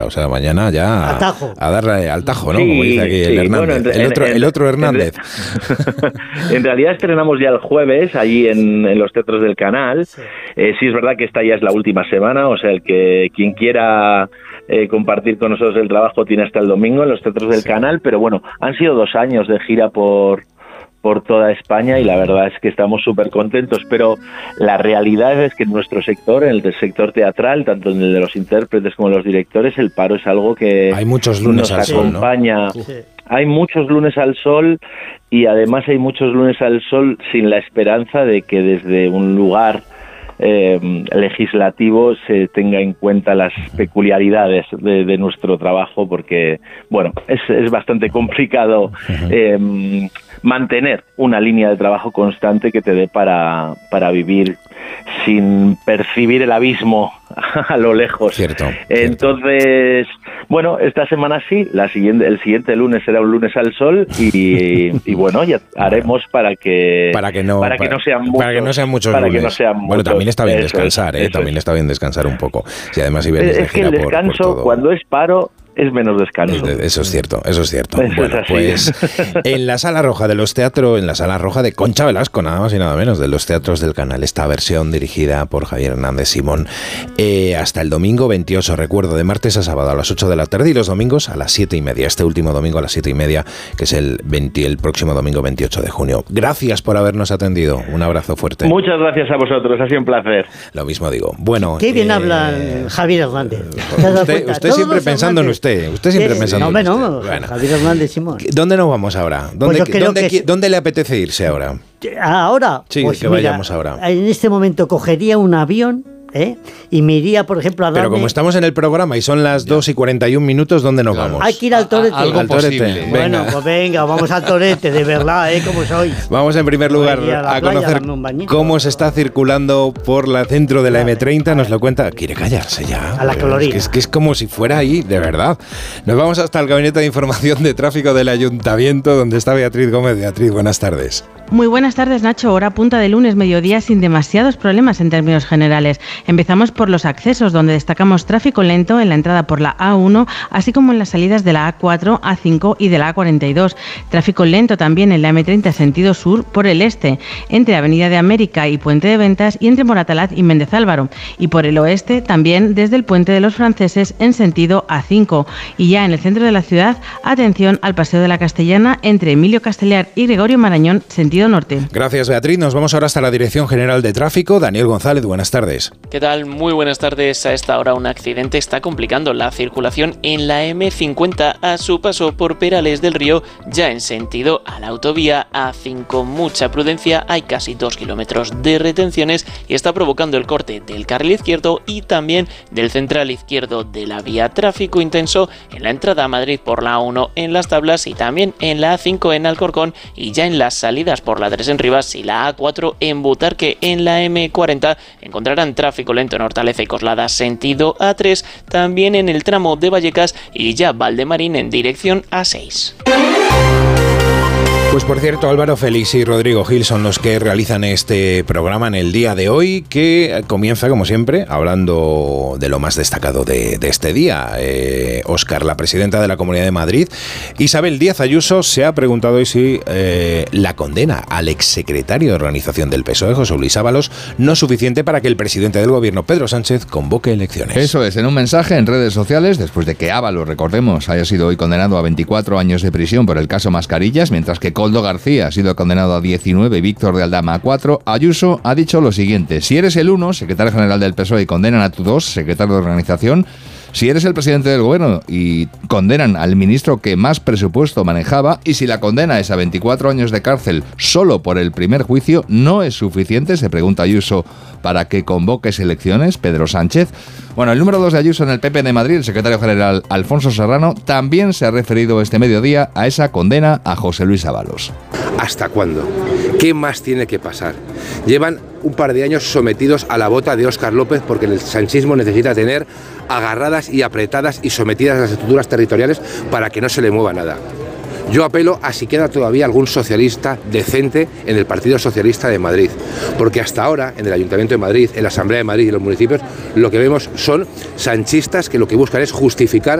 O sea, mañana ya a darle al tajo, ¿no? Sí, como dice aquí el Hernández. Bueno, el otro Hernández. En realidad estrenamos ya el jueves allí en los teatros del Canal. Sí, es verdad que esta ya es la última semana, o sea, quien quiera compartir con nosotros el trabajo tiene hasta el domingo en los teatros del Canal, pero bueno, han sido 2 años de gira por toda España y la verdad es que estamos súper contentos, pero la realidad es que en nuestro sector, en el sector teatral, tanto en el de los intérpretes como en los directores, el paro es algo que hay muchos lunes nos acompaña. Sol, ¿no? Sí. Hay muchos lunes al sol y además hay muchos lunes al sol sin la esperanza de que desde un lugar legislativo se tenga en cuenta las peculiaridades de nuestro trabajo, porque bueno, es bastante complicado mantener una línea de trabajo constante que te dé para vivir sin percibir el abismo a lo lejos. Cierto. Entonces, bueno, esta semana sí, el siguiente lunes será un lunes al sol y bueno, ya haremos para que no sean muchos lunes. Bueno, también está bien descansar, también está bien descansar un poco. Si además si vienes de gira el descanso por todo. Cuando es paro es menos descanso. Eso es cierto. Bueno, pues en la Sala Roja de los Teatros, en la Sala Roja de Concha Velasco, nada más y nada menos, de los Teatros del Canal, esta versión dirigida por Javier Hernández Simón, hasta el domingo 28, recuerdo, de martes a sábado a las 8 de la tarde y los domingos a las 7:30, este último domingo a las 7:30, que es el próximo domingo 28 de junio. Gracias por habernos atendido, un abrazo fuerte. Muchas gracias a vosotros, ha sido un placer. Lo mismo digo. Bueno, qué bien habla Javier Hernández. Usted siempre pensando en usted siempre pensando en usted. Bueno. Javier Hernández Simón. ¿Dónde nos vamos ahora? ¿Dónde le apetece irse ahora? ¿Ahora? Sí, pues que vayamos ahora. En este momento cogería un avión y me iría, por ejemplo, a darme... Pero como estamos en el programa y son las 2:41, ¿dónde nos vamos? Hay que ir al Torete. Al Torete. Bueno, pues venga, vamos al Torete, de verdad, como soy. Vamos en primer lugar a conocer cómo se está circulando por la centro de la M30. Nos lo cuenta. Quiere callarse ya. A la colorina. Es que es como si fuera ahí, de verdad. Nos vamos hasta el Gabinete de Información de Tráfico del Ayuntamiento, donde está Beatriz Gómez. Beatriz, buenas tardes. Muy buenas tardes, Nacho. Hora punta de lunes, mediodía, sin demasiados problemas en términos generales. Empezamos por los accesos, donde destacamos tráfico lento en la entrada por la A1, así como en las salidas de la A4, A5 y de la A42. Tráfico lento también en la M30 sentido sur por el este, entre Avenida de América y Puente de Ventas y entre Moratalaz y Méndez Álvaro. Y por el oeste también desde el Puente de los Franceses en sentido A5. Y ya en el centro de la ciudad, atención al Paseo de la Castellana entre Emilio Castellar y Gregorio Marañón, sentido norte. Gracias, Beatriz. Nos vamos ahora hasta la Dirección General de Tráfico. Daniel González, buenas tardes. ¿Qué tal? Muy buenas tardes. A esta hora un accidente está complicando la circulación en la M50 a su paso por Perales del Río, ya en sentido a la autovía A5. Mucha prudencia, hay casi 2 kilómetros de retenciones y está provocando el corte del carril izquierdo y también del central izquierdo de la vía. Tráfico intenso en la entrada a Madrid por la A1 en Las Tablas y también en la A5 en Alcorcón y ya en las salidas por la 3 en Rivas y la A4 en Butarque. En la M40 encontrarán tráfico lento en Hortaleza y Coslada sentido A3, también en el tramo de Vallecas y ya Valdemarín en dirección A6. Pues por cierto, Álvaro Félix y Rodrigo Gil son los que realizan este programa en el día de hoy, que comienza, como siempre, hablando de lo más destacado de este día. Óscar, la presidenta de la Comunidad de Madrid, Isabel Díaz Ayuso, se ha preguntado hoy si la condena al exsecretario de Organización del PSOE, José Luis Ábalos, no es suficiente para que el presidente del gobierno, Pedro Sánchez, convoque elecciones. Eso es, en un mensaje en redes sociales, después de que Ábalos, recordemos, haya sido hoy condenado a 24 años de prisión por el caso Mascarillas, mientras que Koldo García ha sido condenado a 19 y Víctor de Aldama a 4, Ayuso ha dicho lo siguiente: si eres el 1, secretario general del PSOE, y condenan a tu 2, secretario de organización, si eres el presidente del gobierno y condenan al ministro que más presupuesto manejaba, y si la condena es a 24 años de cárcel solo por el primer juicio, ¿no es suficiente, se pregunta Ayuso, para que convoques elecciones, Pedro Sánchez? Bueno, el número 2 de Ayuso en el PP de Madrid, el secretario general Alfonso Serrano, también se ha referido este mediodía a esa condena a José Luis Ábalos. ¿Hasta cuándo? ¿Qué más tiene que pasar? Llevan un par de años sometidos a la bota de Óscar López porque el sanchismo necesita tener agarradas y apretadas y sometidas las estructuras territoriales para que no se le mueva nada. Yo apelo a si queda todavía algún socialista decente en el Partido Socialista de Madrid, porque hasta ahora en el Ayuntamiento de Madrid, en la Asamblea de Madrid y en los municipios, lo que vemos son sanchistas que lo que buscan es justificar